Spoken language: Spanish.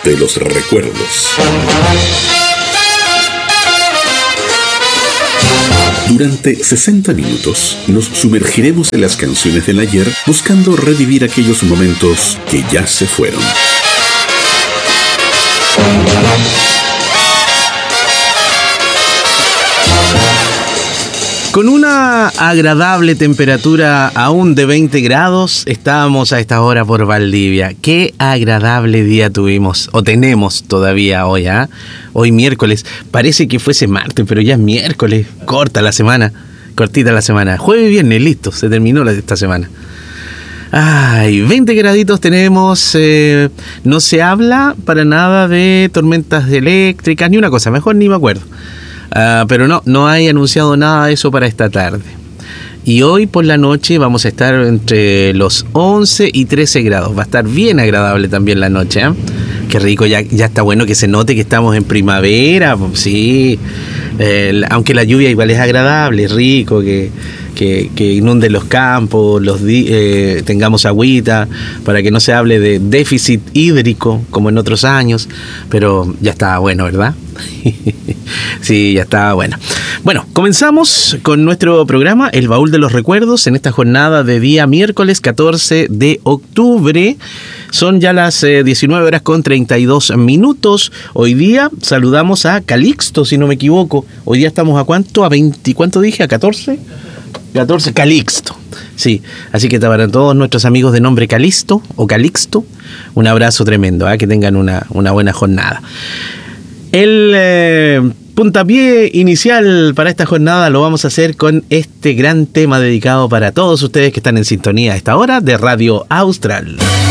de los recuerdos. Durante 60 minutos nos sumergiremos en las canciones del ayer buscando revivir aquellos momentos que ya se fueron. Con una agradable temperatura aún de 20 grados, estábamos a esta hora por Valdivia. Qué agradable día tuvimos, o tenemos todavía hoy, ¿eh? Hoy miércoles. Parece que fuese martes, pero ya es miércoles. Cortita la semana. Jueves y viernes, listo, se terminó esta semana. Ay, 20 graditos tenemos. No se habla para nada de tormentas eléctricas, ni una cosa, mejor ni me acuerdo. Pero no hay anunciado nada de eso para esta tarde. Y hoy por la noche vamos a estar entre los 11 y 13 grados. Va a estar bien agradable también la noche, ¿eh? Qué rico, ya está bueno que se note que estamos en primavera. Sí, aunque la lluvia igual es agradable, es rico que inunde los campos, tengamos agüita, para que no se hable de déficit hídrico como en otros años, pero ya está bueno, ¿verdad? Sí, ya está bueno. Bueno, comenzamos con nuestro programa El Baúl de los Recuerdos en esta jornada de día miércoles 14 de octubre. Son ya las 19 horas con 32 minutos. Hoy día saludamos a Calixto, si no me equivoco. Hoy día estamos a ¿cuánto? ¿A 20? ¿Cuánto dije? ¿A 14? 14, Calixto. Sí, así que para todos nuestros amigos de nombre Calixto o Calixto, un abrazo tremendo, que tengan una buena jornada. El puntapié inicial para esta jornada lo vamos a hacer con este gran tema dedicado para todos ustedes que están en sintonía a esta hora de Radio Austral.